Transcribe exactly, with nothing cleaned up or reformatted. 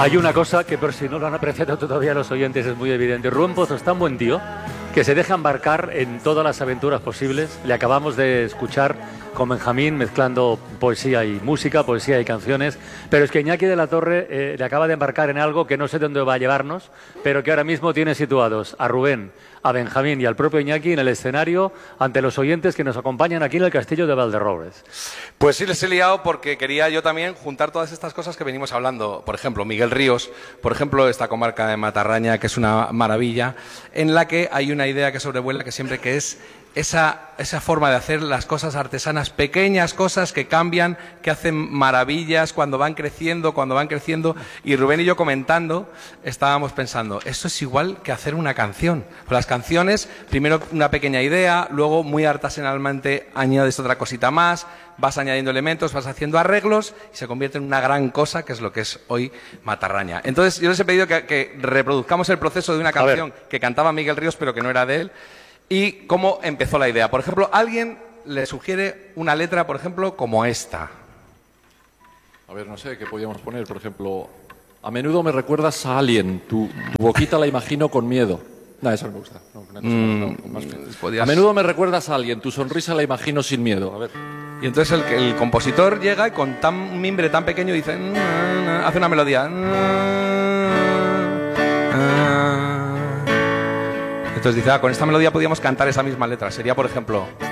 Hay una cosa que por si no lo han apreciado todavía los oyentes es muy evidente. Rubén Pozo es tan buen tío que se deja embarcar en todas las aventuras posibles. Le acabamos de escuchar con Benjamín mezclando poesía y música, poesía y canciones, pero es que Iñaki de la Torre eh, le acaba de embarcar en algo que no sé dónde va a llevarnos, pero que ahora mismo tiene situados a Rubén, a Benjamín y al propio Iñaki en el escenario ante los oyentes que nos acompañan aquí en el castillo de Valderrobres. Pues sí, les he liado porque quería yo también juntar todas estas cosas que venimos hablando. Por ejemplo, Miguel Ríos, por ejemplo, esta comarca de Matarraña, que es una maravilla, en la que hay una idea que sobrevuela que siempre que es esa, esa forma de hacer las cosas artesanas, pequeñas cosas que cambian, que hacen maravillas cuando van creciendo, cuando van creciendo. Y Rubén y yo comentando, estábamos pensando, esto es igual que hacer una canción. Pues las canciones, primero una pequeña idea, luego muy artesanalmente añades otra cosita más, vas añadiendo elementos, vas haciendo arreglos y se convierte en una gran cosa, que es lo que es hoy Matarraña. Entonces yo les he pedido que, que reproduzcamos el proceso de una canción que cantaba Miguel Ríos, pero que no era de él, y cómo empezó la idea. Por ejemplo, alguien le sugiere una letra, por ejemplo, como esta. A ver, no sé, ¿qué podríamos poner? Por ejemplo, a menudo me recuerdas a alguien, tu, tu boquita la imagino con miedo. No, eso no me gusta. No, no, no, no, más ¿podías... A menudo me recuerdas a alguien, tu sonrisa la imagino sin miedo. A ver. Y entonces el, el compositor llega y con tan, un mimbre tan pequeño dice, hace una melodía. Entonces dice, ah, con esta melodía podíamos cantar esa misma letra. Sería, por ejemplo...